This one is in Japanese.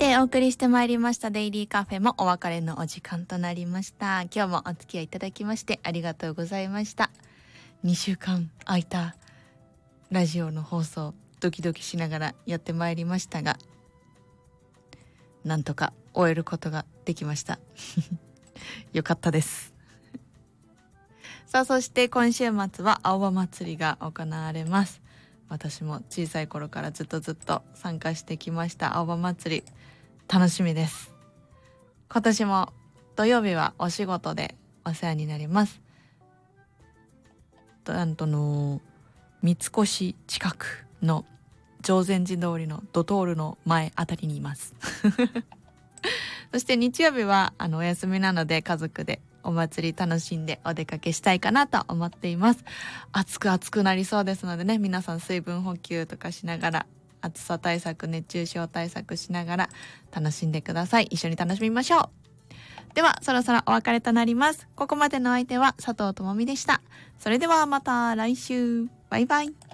でお送りしてまいりましたデイリーカフェもお別れのお時間となりました。今日もお付き合いいただきましてありがとうございました。2週間空いたラジオの放送、ドキドキしながらやってまいりましたが、なんとか終えることができましたよかったです。さあ、そして今週末は青葉祭りが行われます。私も小さい頃からずっと参加してきました青葉祭り、楽しみです。今年も土曜日はお仕事でお世話になります。なんとの三越近くの定禅寺通りのドトールの前あたりにいますそして日曜日はお休みなので家族でお祭り楽しんでお出かけしたいかなと思っています。暑くなりそうですのでね、皆さん水分補給とかしながら、暑さ対策、熱中症対策しながら楽しんでください。一緒に楽しみましょう。ではそろそろお別れとなります。ここまでの相手は佐藤智美でした。それではまた来週。バイバイ。